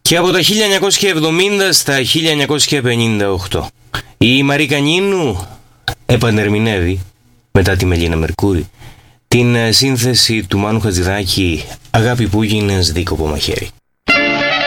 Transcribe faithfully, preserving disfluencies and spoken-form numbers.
Και από τα χίλια εννιακόσια εβδομήντα στα χίλια εννιακόσια πενήντα οκτώ η Μαρή Κανίνου επανερμηνεύει, μετά τη Μελίνα Μερκούρη, την σύνθεση του Μάνου Χατζηδάκη «Αγάπη που γίνες δίκοπο μαχαίρι».